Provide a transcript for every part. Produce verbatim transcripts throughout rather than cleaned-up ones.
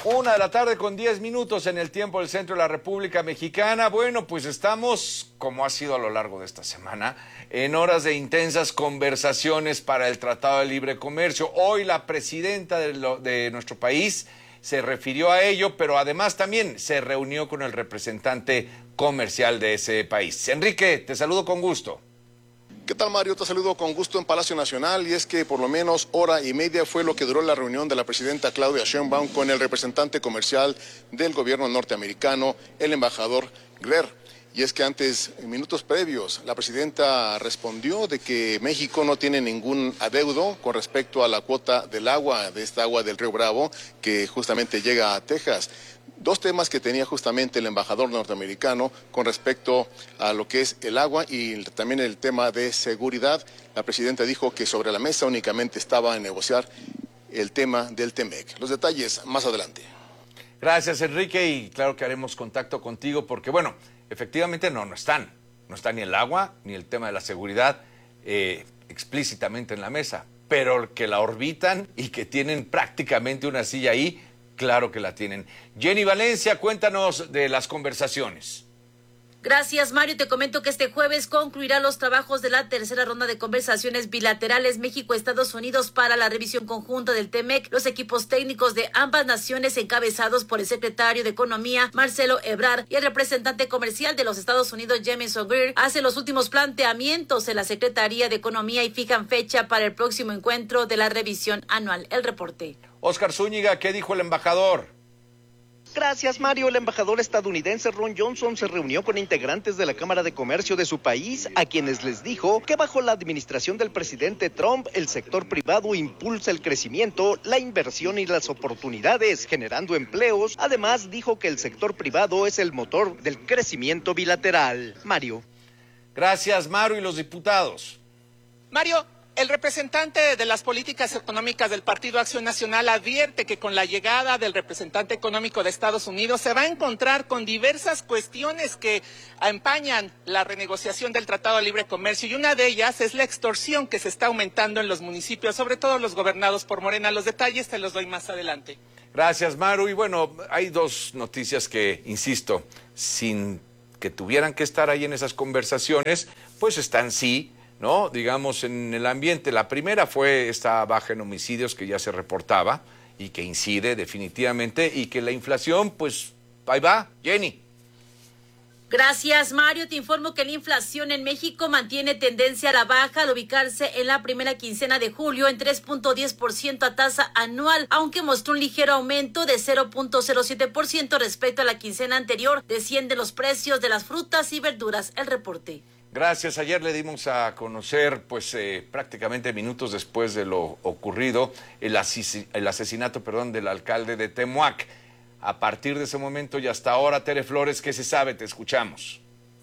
Una de la tarde con diez minutos en el tiempo del centro de la República Mexicana. Bueno, pues estamos, como ha sido a lo largo de esta semana, en horas de intensas conversaciones para el Tratado de Libre Comercio. Hoy la presidenta de, lo, de nuestro país se refirió a ello, pero además también se reunió con el representante comercial de ese país. Enrique, te saludo con gusto. ¿Qué tal, Mario? Te saludo con gusto en Palacio Nacional, y es que por lo menos hora y media fue lo que duró la reunión de la presidenta Claudia Sheinbaum con el representante comercial del gobierno norteamericano, el embajador Greer. Y es que antes, en minutos previos, la presidenta respondió de que México no tiene ningún adeudo con respecto a la cuota del agua, de esta agua del Río Bravo, que justamente llega a Texas. Dos temas que tenía justamente el embajador norteamericano con respecto a lo que es el agua y también el tema de seguridad. La presidenta dijo que sobre la mesa únicamente estaba en negociar el tema del Temec. Los detalles más adelante. Gracias, Enrique, y claro que haremos contacto contigo porque, bueno, efectivamente no, no están. No está ni el agua ni el tema de la seguridad eh, explícitamente en la mesa, pero que la orbitan y que tienen prácticamente una silla ahí, claro que la tienen. Jenny Valencia, cuéntanos de las conversaciones. Gracias, Mario. Te comento que este jueves concluirá los trabajos de la tercera ronda de conversaciones bilaterales México-Estados Unidos para la revisión conjunta del Temec. Los equipos técnicos de ambas naciones, encabezados por el secretario de Economía, Marcelo Ebrard, y el representante comercial de los Estados Unidos, Jamieson Greer, hacen los últimos planteamientos en la Secretaría de Economía y fijan fecha para el próximo encuentro de la revisión anual. El reporte. Oscar Zúñiga, ¿qué dijo el embajador? Gracias, Mario. El embajador estadounidense Ron Johnson se reunió con integrantes de la Cámara de Comercio de su país, a quienes les dijo que bajo la administración del presidente Trump, el sector privado impulsa el crecimiento, la inversión y las oportunidades, generando empleos. Además, dijo que el sector privado es el motor del crecimiento bilateral. Mario. Gracias, Mario. ¿Y los diputados? Mario, el representante de las políticas económicas del Partido Acción Nacional advierte que con la llegada del representante económico de Estados Unidos se va a encontrar con diversas cuestiones que empañan la renegociación del Tratado de Libre Comercio, y una de ellas es la extorsión que se está aumentando en los municipios, sobre todo los gobernados por Morena. Los detalles te los doy más adelante. Gracias, Maru. Y bueno, hay dos noticias que, insisto, sin que tuvieran que estar ahí en esas conversaciones, pues están sí, ¿no? Digamos, en el ambiente. La primera fue esta baja en homicidios que ya se reportaba y que incide definitivamente, y que la inflación, pues, ahí va. Jenny. Gracias, Mario. Te informo que la inflación en México mantiene tendencia a la baja al ubicarse en la primera quincena de julio en tres punto diez por ciento a tasa anual, aunque mostró un ligero aumento de cero punto cero siete por ciento respecto a la quincena anterior. Descienden los precios de las frutas y verduras. El reporte. Gracias. Ayer le dimos a conocer, pues eh, prácticamente minutos después de lo ocurrido, el, asis, el asesinato, perdón, del alcalde de Temuac. A partir de ese momento y hasta ahora, Tere Flores, ¿qué se sabe? Te escuchamos.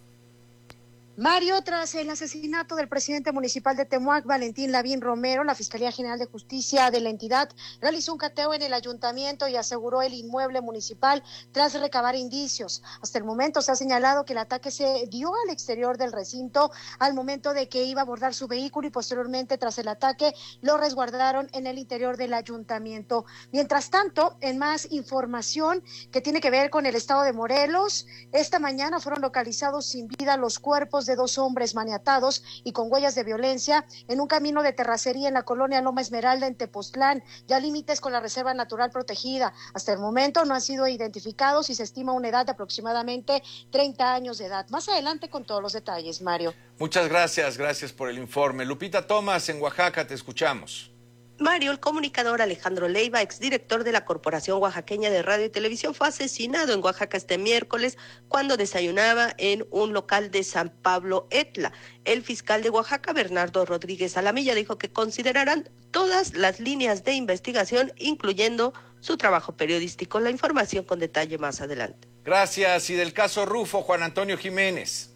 Mario, tras el asesinato del presidente municipal de Temuac, Valentín Lavín Romero, la Fiscalía General de Justicia de la entidad realizó un cateo en el ayuntamiento y aseguró el inmueble municipal tras recabar indicios. Hasta el momento se ha señalado que el ataque se dio al exterior del recinto al momento de que iba a abordar su vehículo, y posteriormente, tras el ataque, lo resguardaron en el interior del ayuntamiento. Mientras tanto, en más información que tiene que ver con el estado de Morelos, esta mañana fueron localizados sin vida los cuerpos de dos hombres maniatados y con huellas de violencia en un camino de terracería en la colonia Loma Esmeralda en Tepoztlán, ya límites con la Reserva Natural Protegida. Hasta el momento no han sido identificados y se estima una edad de aproximadamente treinta años de edad. Más adelante con todos los detalles, Mario. Muchas gracias, gracias por el informe. Lupita Tomás, en Oaxaca, te escuchamos. Mario, el comunicador Alejandro Leiva, exdirector de la Corporación Oaxaqueña de Radio y Televisión, fue asesinado en Oaxaca este miércoles cuando desayunaba en un local de San Pablo Etla. El fiscal de Oaxaca, Bernardo Rodríguez Alamilla, dijo que considerarán todas las líneas de investigación, incluyendo su trabajo periodístico. La información con detalle más adelante. Gracias. Y del caso Rufo, Juan Antonio Jiménez.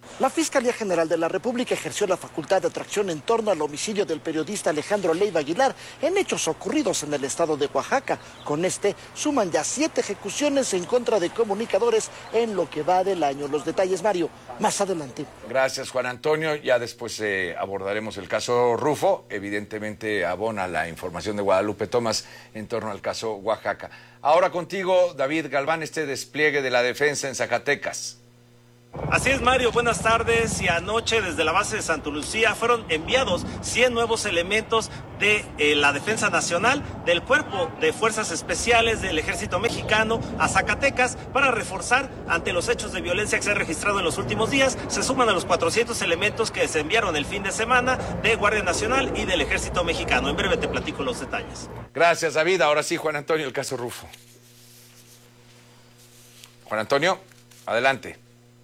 La Fiscalía General de la República ejerció la facultad de atracción en torno al homicidio del periodista Alejandro Leiva Aguilar en hechos ocurridos en el estado de Oaxaca. Con este suman ya siete ejecuciones en contra de comunicadores en lo que va del año. Los detalles, Mario, más adelante. Gracias, Juan Antonio. Ya después eh, abordaremos el caso Rufo. Evidentemente abona la información de Guadalupe Tomás en torno al caso Oaxaca. Ahora contigo, David Galván, este despliegue de la defensa en Zacatecas. Así es, Mario, buenas tardes. Y anoche desde la base de Santa Lucía fueron enviados cien nuevos elementos de eh, la Defensa Nacional, del Cuerpo de Fuerzas Especiales del Ejército Mexicano a Zacatecas para reforzar ante los hechos de violencia que se han registrado en los últimos días. Se suman a los cuatrocientos elementos que se enviaron el fin de semana de Guardia Nacional y del Ejército Mexicano. En breve te platico los detalles. Gracias, David. Ahora sí, Juan Antonio, el caso Rufo. Juan Antonio, adelante.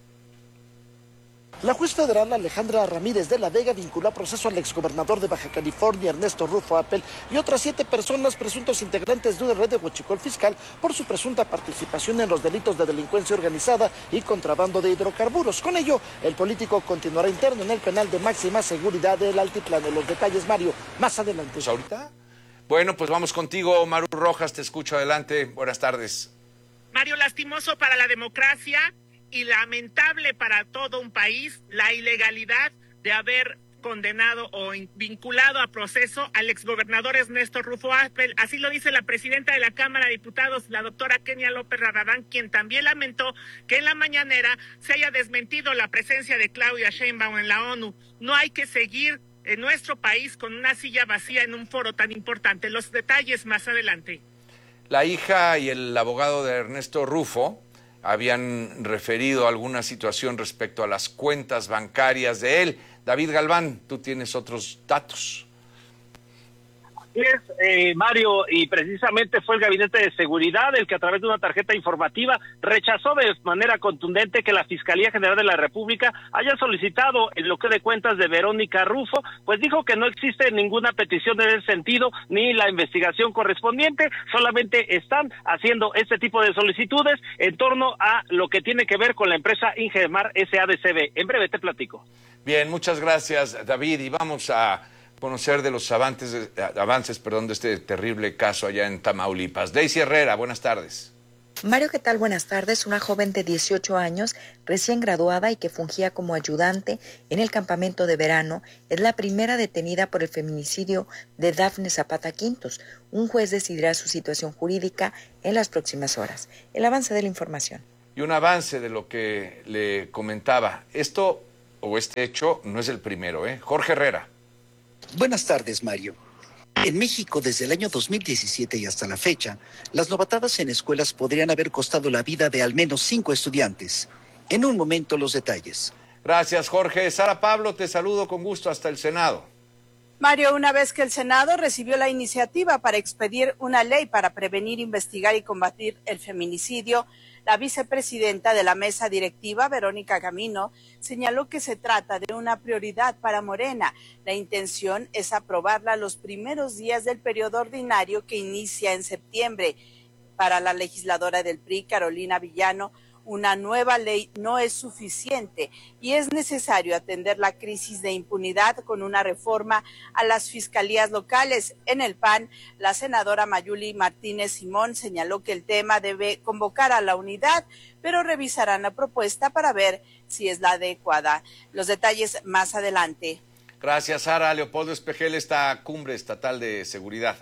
La juez federal Alejandra Ramírez de la Vega vinculó a proceso al exgobernador de Baja California, Ernesto Rufo Appel, y otras siete personas presuntos integrantes de una red de huachicol fiscal por su presunta participación en los delitos de delincuencia organizada y contrabando de hidrocarburos. Con ello, el político continuará interno en el penal de máxima seguridad del Altiplano. Los detalles, Mario, más adelante. ¿Pues ahorita? Bueno, pues vamos contigo, Maru Rojas, te escucho, adelante. Buenas tardes. Mario, lastimoso para la democracia y lamentable para todo un país la ilegalidad de haber condenado o vinculado a proceso al exgobernador Ernesto Rufo Appel. Así lo dice la presidenta de la Cámara de Diputados, la doctora Kenia López Rabadán, quien también lamentó que en la mañanera se haya desmentido la presencia de Claudia Sheinbaum en la ONU. No hay que seguir en nuestro país con una silla vacía en un foro tan importante. Los detalles más adelante. La hija y el abogado de Ernesto Rufo habían referido alguna situación respecto a las cuentas bancarias de él. David Galván, tú tienes otros datos. Es, eh, Mario, y precisamente fue el Gabinete de Seguridad el que a través de una tarjeta informativa rechazó de manera contundente que la Fiscalía General de la República haya solicitado el bloqueo de cuentas de Verónica Rufo, pues dijo que no existe ninguna petición en ese sentido ni la investigación correspondiente, solamente están haciendo este tipo de solicitudes en torno a lo que tiene que ver con la empresa Ingemar S A D C B. En breve te platico. Bien, muchas gracias, David, y vamos a conocer de los avances, avances perdón, de este terrible caso allá en Tamaulipas. Daisy Herrera, buenas tardes. Mario, ¿qué tal? Buenas tardes. Una joven de dieciocho años, recién graduada y que fungía como ayudante en el campamento de verano, es la primera detenida por el feminicidio de Dafne Zapata Quintos. Un juez decidirá su situación jurídica en las próximas horas. El avance de la información. Y un avance de lo que le comentaba. Esto, o este hecho, no es el primero, ¿eh? Jorge Herrera. Buenas tardes, Mario. En México, desde el año dos mil diecisiete y hasta la fecha, las novatadas en escuelas podrían haber costado la vida de al menos cinco estudiantes. En un momento, los detalles. Gracias, Jorge. Sara Pablo, te saludo con gusto hasta el Senado. Mario, una vez que el Senado recibió la iniciativa para expedir una ley para prevenir, investigar y combatir el feminicidio, la vicepresidenta de la mesa directiva, Verónica Camino, señaló que se trata de una prioridad para Morena. La intención es aprobarla los primeros días del periodo ordinario que inicia en septiembre. Para la legisladora del P R I, Carolina Villano, una nueva ley no es suficiente y es necesario atender la crisis de impunidad con una reforma a las fiscalías locales. En el P A N, la senadora Mayuli Martínez Simón señaló que el tema debe convocar a la unidad, pero revisarán la propuesta para ver si es la adecuada. Los detalles más adelante. Gracias, Sara. Leopoldo Espejel, esta cumbre estatal de seguridad.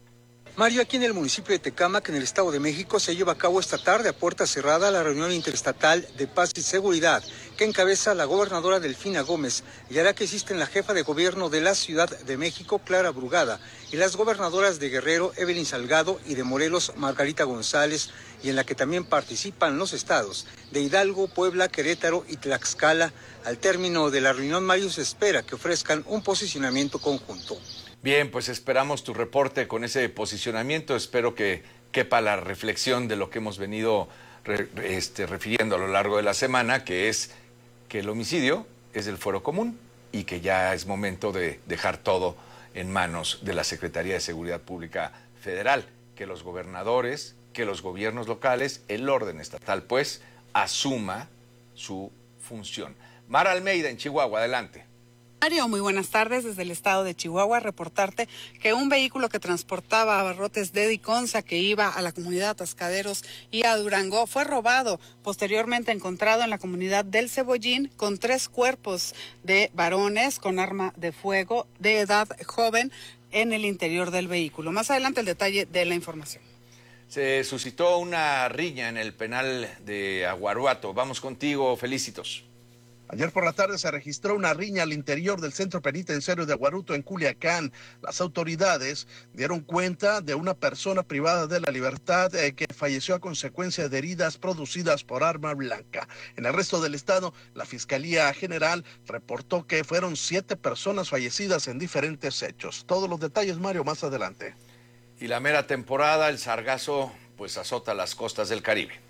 Mario, aquí en el municipio de Tecámac, en el Estado de México, se lleva a cabo esta tarde a puerta cerrada la reunión interestatal de paz y seguridad que encabeza la gobernadora Delfina Gómez y hará que asisten la jefa de gobierno de la Ciudad de México, Clara Brugada, y las gobernadoras de Guerrero, Evelyn Salgado, y de Morelos, Margarita González, y en la que también participan los estados de Hidalgo, Puebla, Querétaro y Tlaxcala. Al término de la reunión, Mario, se espera que ofrezcan un posicionamiento conjunto. Bien, pues esperamos tu reporte con ese posicionamiento. Espero que quepa la reflexión de lo que hemos venido re, este, refiriendo a lo largo de la semana, que es que el homicidio es del fuero común y que ya es momento de dejar todo en manos de la Secretaría de Seguridad Pública Federal, que los gobernadores, que los gobiernos locales, el orden estatal, pues, asuma su función. Mara Almeida en Chihuahua, adelante. Mario, muy buenas tardes. Desde el estado de Chihuahua, reportarte que un vehículo que transportaba abarrotes de Diconsa que iba a la comunidad Atascaderos y a Durango fue robado, posteriormente encontrado en la comunidad del Cebollín con tres cuerpos de varones con arma de fuego de edad joven en el interior del vehículo. Más adelante el detalle de la información. Se suscitó una riña en el penal de Aguaruato. Vamos contigo, Felicitos. Ayer por la tarde se registró una riña al interior del centro penitenciario de Aguaruto en Culiacán. Las autoridades dieron cuenta de una persona privada de la libertad eh, que falleció a consecuencia de heridas producidas por arma blanca. En el resto del estado, la Fiscalía General reportó que fueron siete personas fallecidas en diferentes hechos. Todos los detalles, Mario, más adelante. Y la mera temporada, el sargazo pues azota las costas del Caribe.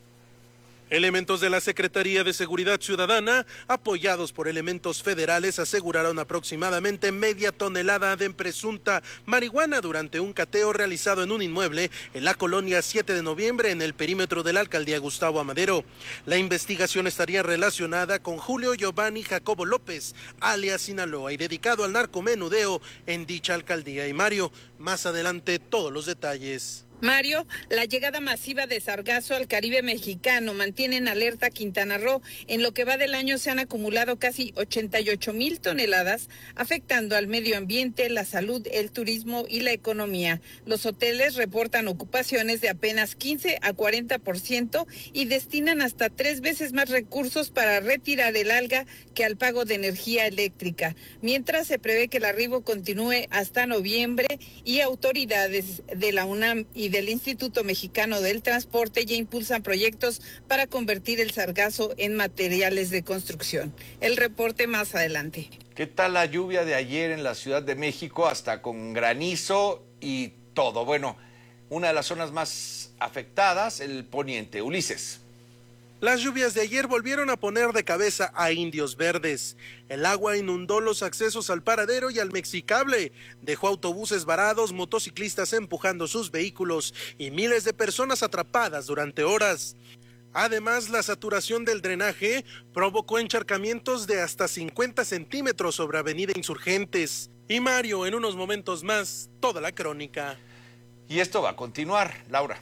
Elementos de la Secretaría de Seguridad Ciudadana, apoyados por elementos federales, aseguraron aproximadamente media tonelada de presunta marihuana durante un cateo realizado en un inmueble en la colonia siete de noviembre en el perímetro de la alcaldía Gustavo Amadero. La investigación estaría relacionada con Julio Giovanni Jacobo López, alias Sinaloa, y dedicado al narcomenudeo en dicha alcaldía. Y Mario, más adelante todos los detalles. Mario, la llegada masiva de sargazo al Caribe mexicano mantiene en alerta Quintana Roo. En lo que va del año se han acumulado casi ochenta y ocho mil toneladas, afectando al medio ambiente, la salud, el turismo y la economía. Los hoteles reportan ocupaciones de apenas quince a cuarenta por ciento y destinan hasta tres veces más recursos para retirar el alga que al pago de energía eléctrica. Mientras se prevé que el arribo continúe hasta noviembre y autoridades de la UNAM y del Instituto Mexicano del Transporte ya impulsan proyectos para convertir el sargazo en materiales de construcción. El reporte más adelante. ¿Qué tal la lluvia de ayer en la Ciudad de México? Hasta con granizo y todo. Bueno, una de las zonas más afectadas, el poniente. Ulises. Las lluvias de ayer volvieron a poner de cabeza a Indios Verdes. El agua inundó los accesos al paradero y al Mexicable. Dejó autobuses varados, motociclistas empujando sus vehículos y miles de personas atrapadas durante horas. Además, la saturación del drenaje provocó encharcamientos de hasta cincuenta centímetros sobre Avenida Insurgentes. Y Mario, en unos momentos más, toda la crónica. Y esto va a continuar, Laura.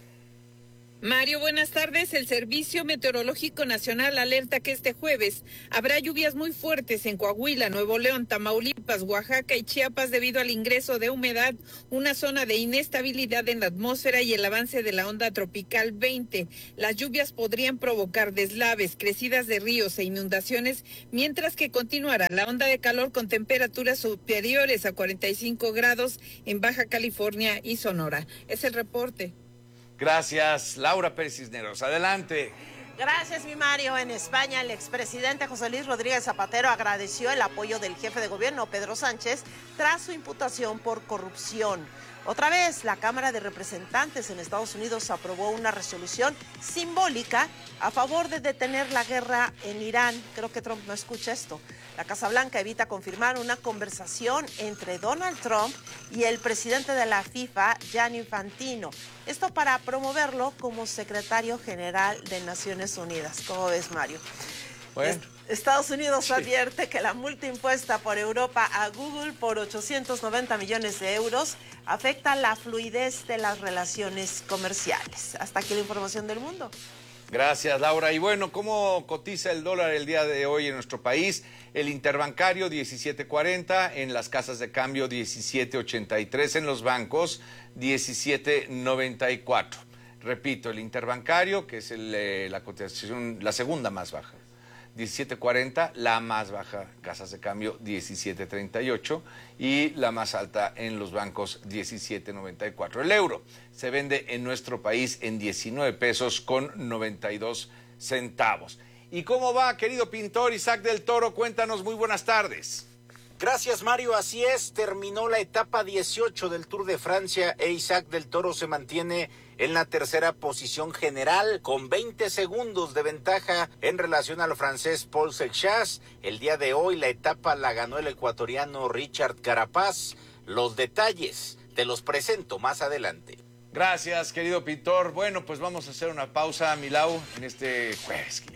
Mario, buenas tardes. El Servicio Meteorológico Nacional alerta que este jueves habrá lluvias muy fuertes en Coahuila, Nuevo León, Tamaulipas, Oaxaca y Chiapas debido al ingreso de humedad, una zona de inestabilidad en la atmósfera y el avance de la onda tropical veinte. Las lluvias podrían provocar deslaves, crecidas de ríos e inundaciones, mientras que continuará la onda de calor con temperaturas superiores a cuarenta y cinco grados en Baja California y Sonora. Es el reporte. Gracias, Laura Pérez Cisneros. Adelante. Gracias, mi Mario. En España, el expresidente José Luis Rodríguez Zapatero agradeció el apoyo del jefe de gobierno, Pedro Sánchez, tras su imputación por corrupción. Otra vez, la Cámara de Representantes en Estados Unidos aprobó una resolución simbólica a favor de detener la guerra en Irán. Creo que Trump no escucha esto. La Casa Blanca evita confirmar una conversación entre Donald Trump y el presidente de la FIFA, Gianni Infantino. Esto para promoverlo como secretario general de Naciones Unidas. ¿Cómo ves, Mario? Bueno. Estados Unidos Sí. advierte que la multa impuesta por Europa a Google por ochocientos noventa millones de euros afecta la fluidez de las relaciones comerciales. Hasta aquí la información del mundo. Gracias, Laura. Y bueno, ¿cómo cotiza el dólar el día de hoy en nuestro país? El interbancario diecisiete cuarenta, en las casas de cambio diecisiete ochenta y tres, en los bancos diecisiete noventa y cuatro. Repito, el interbancario, que es el, eh, la cotización, la segunda más baja, diecisiete cuarenta, la más baja, casas de cambio diecisiete treinta y ocho y la más alta en los bancos diecisiete noventa y cuatro. El euro se vende en nuestro país en diecinueve pesos con noventa y dos centavos. ¿Y cómo va, querido pintor Isaac del Toro? Cuéntanos, muy buenas tardes. Gracias, Mario. Así es, terminó la etapa dieciocho del Tour de Francia e Isaac del Toro se mantiene en la tercera posición general con veinte segundos de ventaja en relación al francés Paul Seixas. El día de hoy la etapa la ganó el ecuatoriano Richard Carapaz. Los detalles te los presento más adelante. Gracias, querido pintor. Bueno, pues vamos a hacer una pausa, Milau, en este jueves, que ya es jueves.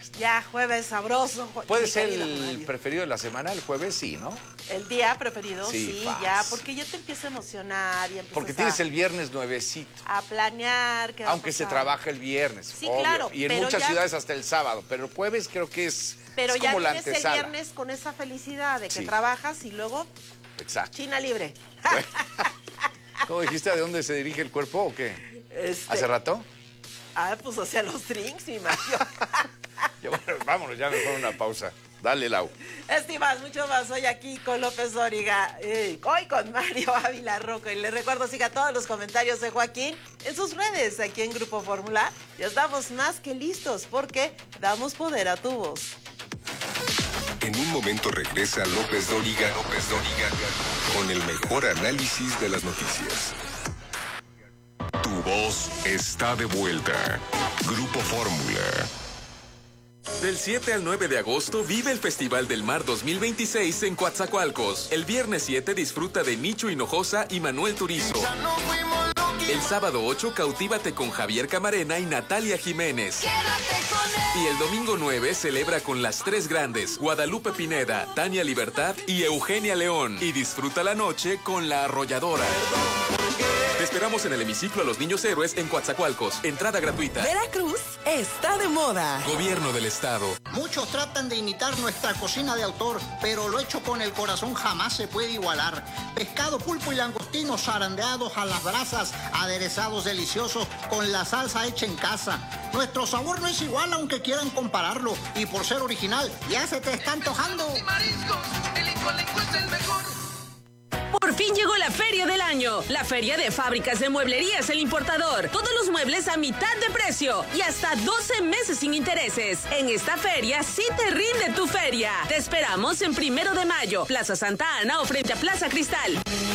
Ya, jueves sabroso. ¿Puede ser el preferido de la semana, el jueves? Sí, ¿no? El día preferido, sí, sí ya, porque ya te empieza a emocionar y empiezas Porque a, tienes el viernes nuevecito. a planear. ¿qué va a Aunque se pasar? trabaja el viernes, Sí, obvio. claro, Y en pero muchas ya- ciudades hasta el sábado, pero el jueves creo que es, Pero es ya como la tienes el antesala. viernes con esa felicidad de que Sí. trabajas y luego Exacto. China libre. ¿Cómo dijiste? ¿A dónde se dirige el cuerpo o qué? Este- ¿Hace rato? Ah, pues hacia los drinks, mi Mario. Ya, bueno, vámonos, ya mejor una pausa. Dale, Lau. Estimas, mucho más hoy aquí con López Dóriga, eh, hoy con Mario Ávila Rocco. Y les recuerdo, siga todos los comentarios de Joaquín en sus redes, aquí en Grupo Fórmula. Ya estamos más que listos porque damos poder a tu voz. En un momento regresa López Dóriga, López Dóriga, con el mejor análisis de las noticias. Tu voz está de vuelta. Grupo Fórmula. Del siete al nueve de agosto vive el Festival del Mar dos mil veintiséis en Coatzacoalcos. El viernes siete disfruta de Nicho Hinojosa y Manuel Turizo. El sábado ocho cautívate con Javier Camarena y Natalia Jiménez. Y el domingo nueve celebra con las tres grandes, Guadalupe Pineda, Tania Libertad y Eugenia León. Y disfruta la noche con La Arrolladora. Te esperamos en el hemiciclo a los Niños Héroes en Coatzacoalcos. Entrada gratuita. Veracruz está de moda. Gobierno del Estado. Muchos tratan de imitar nuestra cocina de autor, pero lo hecho con el corazón jamás se puede igualar. Pescado, pulpo y langostinos zarandeados a las brasas, aderezados deliciosos con la salsa hecha en casa. Nuestro sabor no es igual aunque quieran compararlo, y por ser original ya se te está antojando. Mariscos, el Incolenco es el mejor. Por fin llegó la feria del año, la feria de fábricas de mueblerías El Importador. Todos los muebles a mitad de precio y hasta doce meses sin intereses. En esta feria sí te rinde tu feria. Te esperamos en Primero de Mayo, Plaza Santa Ana o frente a Plaza Cristal.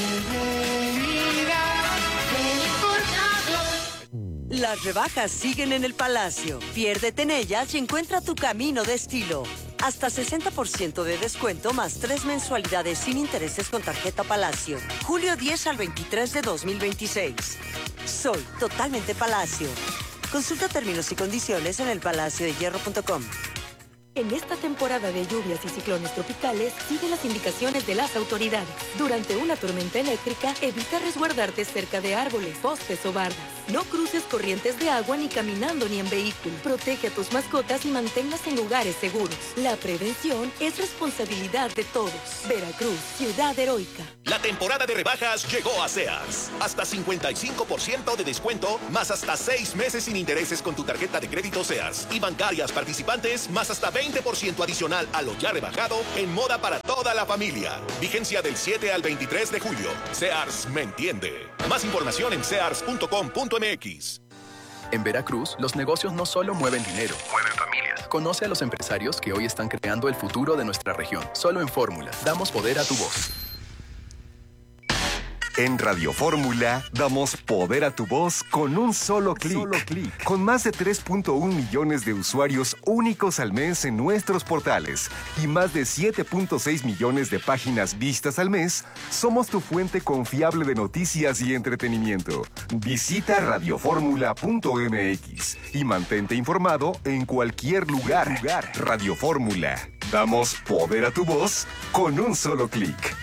Las rebajas siguen en el Palacio. Piérdete en ellas y encuentra tu camino de estilo. Hasta sesenta por ciento de descuento más tres mensualidades sin intereses con tarjeta Palacio. Julio diez al veintitrés de dos mil veintiséis. Soy totalmente Palacio. Consulta términos y condiciones en el palacio de hierro punto com. En esta temporada de lluvias y ciclones tropicales, sigue las indicaciones de las autoridades. Durante una tormenta eléctrica, evita resguardarte cerca de árboles, postes o bardas. No cruces corrientes de agua ni caminando ni en vehículo. Protege a tus mascotas y manténlas en lugares seguros. La prevención es responsabilidad de todos. Veracruz, ciudad heroica. La temporada de rebajas llegó a Sears. Hasta cincuenta y cinco por ciento de descuento, más hasta seis meses sin intereses con tu tarjeta de crédito Sears. Y bancarias participantes, más hasta veinte por ciento adicional a lo ya rebajado en moda para toda la familia. Vigencia del siete al veintitrés de julio. Sears me entiende. Más información en sears punto com punto m x. En Veracruz, los negocios no solo mueven dinero, mueven familias. Conoce a los empresarios que hoy están creando el futuro de nuestra región. Solo en Fórmula, damos poder a tu voz. En Radio Fórmula damos poder a tu voz con un solo clic. Con más de tres punto uno millones de usuarios únicos al mes en nuestros portales y más de siete punto seis millones de páginas vistas al mes, somos tu fuente confiable de noticias y entretenimiento. Visita radio fórmula punto m x y mantente informado en cualquier lugar. Radio Fórmula. Damos poder a tu voz con un solo clic.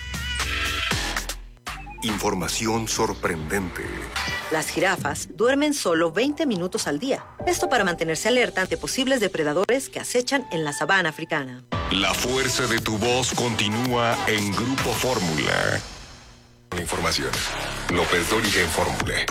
Información sorprendente. Las jirafas duermen solo veinte minutos al día. Esto para mantenerse alerta ante posibles depredadores que acechan en la sabana africana. La fuerza de tu voz continúa en Grupo Fórmula. Información. López Dóriga en Fórmula.